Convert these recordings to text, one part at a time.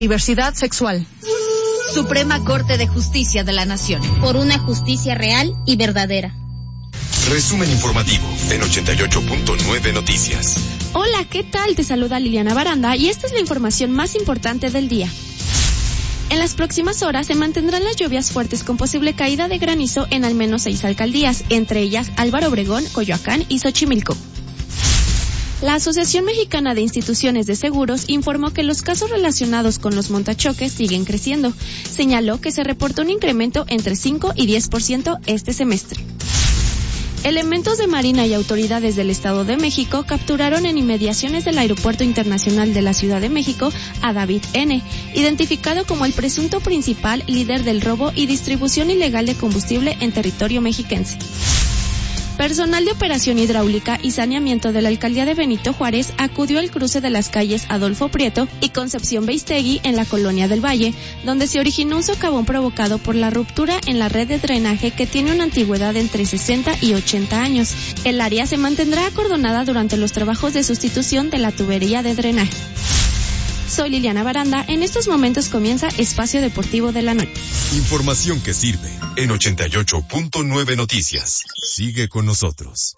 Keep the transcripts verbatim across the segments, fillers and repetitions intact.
Diversidad sexual. Suprema Corte de Justicia de la Nación. Por una justicia real y verdadera. Resumen informativo en ochenta y ocho punto nueve Noticias. Hola, ¿qué tal? Te saluda Liliana Baranda y esta es la información más importante del día. En las próximas horas se mantendrán las lluvias fuertes con posible caída de granizo en al menos seis alcaldías, entre ellas Álvaro Obregón, Coyoacán y Xochimilco. La Asociación Mexicana de Instituciones de Seguros informó que los casos relacionados con los montachoques siguen creciendo. Señaló que se reportó un incremento entre cinco y diez por ciento este semestre. Elementos de Marina y autoridades del Estado de México capturaron en inmediaciones del Aeropuerto Internacional de la Ciudad de México a David N., identificado como el presunto principal líder del robo y distribución ilegal de combustible en territorio mexiquense. Personal de operación hidráulica y saneamiento de la alcaldía de Benito Juárez acudió al cruce de las calles Adolfo Prieto y Concepción Beistegui en la Colonia del Valle, donde se originó un socavón provocado por la ruptura en la red de drenaje que tiene una antigüedad entre sesenta y ochenta años. El área se mantendrá acordonada durante los trabajos de sustitución de la tubería de drenaje. Soy Liliana Baranda, en estos momentos comienza Espacio Deportivo de la Noche. Información que sirve en ochenta y ocho punto nueve Noticias. Sigue con nosotros.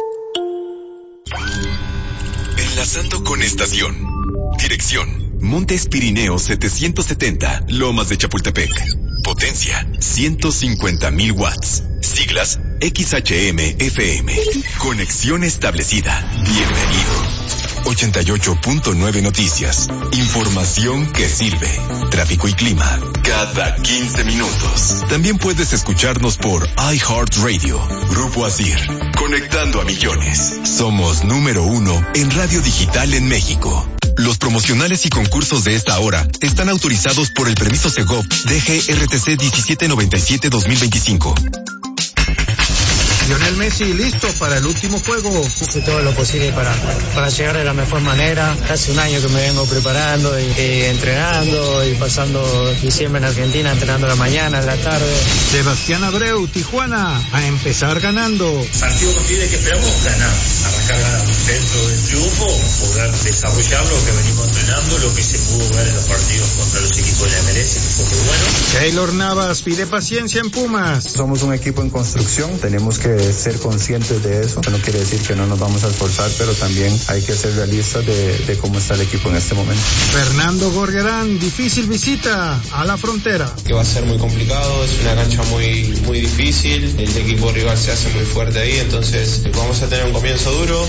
Enlazando con estación. Dirección: Montes Pirineos setecientos setenta, Lomas de Chapultepec. Potencia: ciento cincuenta mil watts. Siglas: X H M F M. Conexión establecida. Bienvenido. ochenta y ocho punto nueve Noticias. Información que sirve. Tráfico y clima cada quince minutos. También puedes escucharnos por iHeartRadio. Grupo Asir. Conectando a millones. Somos número uno en radio digital en México. Los promocionales y concursos de esta hora están autorizados por el permiso Segov D G R T C diecisiete noventa y siete dos mil veinticinco. Lionel Messi listo para el último juego. Hice todo lo posible para, para llegar de la mejor manera. Hace un año que me vengo preparando y, y entrenando y pasando diciembre en Argentina, entrenando la mañana, la tarde. Sebastián Abreu, Tijuana, a empezar ganando. Partido nos pide que esperamos ganar, arrancar ganando. Dentro del triunfo, poder desarrollar lo que venimos entrenando, lo que se pudo ver en los partidos contra los equipos de la M L S, que fue muy bueno. Keylor Navas pide paciencia en Pumas. Somos un equipo en construcción, tenemos que ser conscientes de eso. No quiere decir que no nos vamos a esforzar, pero también hay que ser realistas de, de cómo está el equipo en este momento. Fernando Gorriarán, difícil visita a la Frontera. Que va a ser muy complicado, es una cancha muy, muy difícil, el equipo rival se hace muy fuerte ahí, entonces vamos a tener un comienzo duro.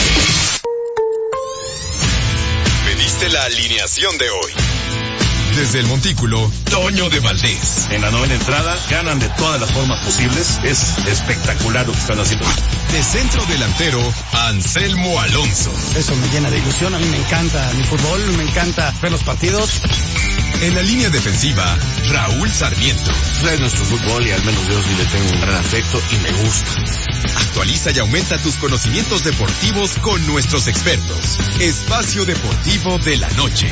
Pediste la alineación de hoy. Desde el Montículo, Toño de Valdés. En la novena entrada, ganan de todas las formas posibles. Es espectacular lo que están haciendo. De centro delantero, Anselmo Alonso. Eso me llena de ilusión. A mí me encanta mi fútbol, me encanta ver los partidos. En la línea defensiva, Raúl Sarmiento. Es nuestro fútbol y al menos yo sí le tengo un gran afecto y me gusta. Actualiza y aumenta tus conocimientos deportivos con nuestros expertos. Espacio Deportivo de la Noche.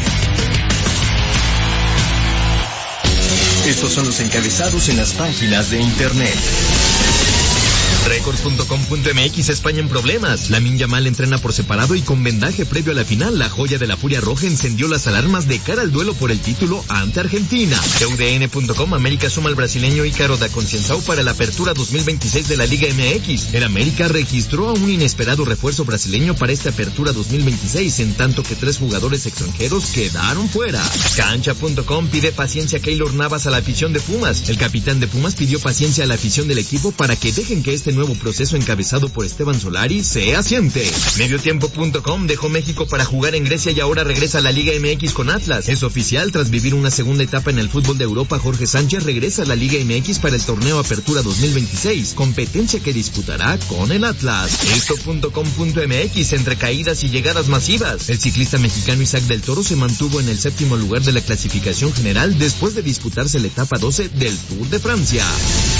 Estos son los encabezados en las páginas de internet. Records punto com punto m x, España en problemas. Lamine Yamal entrena por separado y con vendaje previo a la final. La joya de la Furia Roja encendió las alarmas de cara al duelo por el título ante Argentina. U D N punto com, América suma al brasileño Ícaro da Conceição para la apertura dos mil veintiséis de la Liga M X. El América registró a un inesperado refuerzo brasileño para esta apertura dos mil veintiséis, en tanto que tres jugadores extranjeros quedaron fuera. Cancha punto com pide paciencia a Keylor Navas a la afición de Pumas. El capitán de Pumas pidió paciencia a la afición del equipo para que dejen que este nuevo proceso encabezado por Esteban Solari se asiente. Mediotiempo punto com dejó México para jugar en Grecia y ahora regresa a la Liga M X con Atlas. Es oficial, tras vivir una segunda etapa en el fútbol de Europa, Jorge Sánchez regresa a la Liga M X para el torneo Apertura dos mil veintiséis, competencia que disputará con el Atlas. Esto punto com punto m x, entre caídas y llegadas masivas. El ciclista mexicano Isaac del Toro se mantuvo en el séptimo lugar de la clasificación general después de disputarse la etapa doce del Tour de Francia.